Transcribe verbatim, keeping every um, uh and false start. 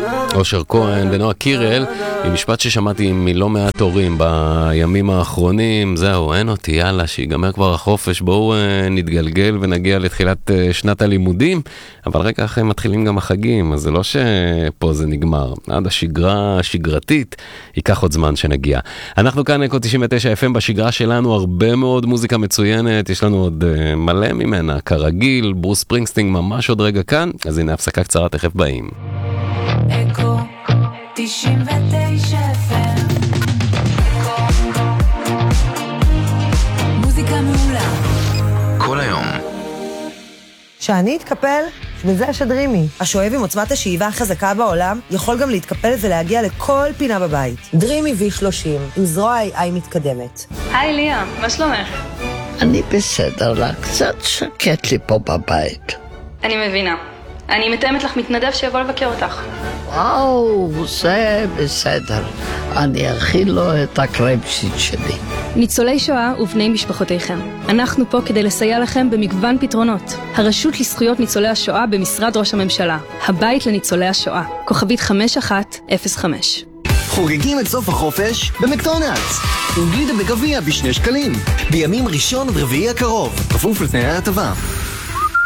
אושר כהן ונועה קירל, עם משפט ששמעתי מלא מעט הורים בימים האחרונים, זהו, אין אותי, יאללה, שיגמר כבר החופש, בואו נתגלגל ונגיע לתחילת שנת הלימודים, אבל רגע אחרי מתחילים גם החגים, אז זה לא שפה זה נגמר, עד השגרה השגרתית, ייקח עוד זמן שנגיע. אנחנו כאן אקו תשעים ותשע אף אם בשגרה שלנו, הרבה מאוד מוזיקה מצוינת, יש לנו עוד מלא ממנה, כרגיל, ברוס ספרינגסטין ממש עוד רגע כאן, אז הנה הפסקה קצרה, תכף באים. אקו תשעים ותשע אף אם מוזיקה מעולה כל היום. שאני אתקפל, וזה השדרימי. השואב עם עוצמת השאיבה החזקה בעולם יכול גם להתקפל ולהגיע לכל פינה בבית. דרימי וי שלושים, עם זרוע איי איי מתקדמת. היי ליה, מה שלומך? אני בסדר לה, קצת שקט לי פה בבית. אני מבינה. אני מתאמת לך מתנדב שיבוא לבקר אותך. וואו, זה בסדר. אני אכיל לו את הקרמפשיט שלי. ניצולי שואה ובני משפחותיכם. אנחנו פה כדי לסייע לכם במגוון פתרונות. הרשות לזכויות ניצולי השואה במשרד ראש הממשלה. הבית לניצולי השואה. כוכבית חמש אחת אפס חמש. חוגגים את סוף החופש במקדונלדס. עם גלידה בגביע בשני שקלים. בימים ראשון ורביעי הקרוב. כפוף לתנאי ההטבה.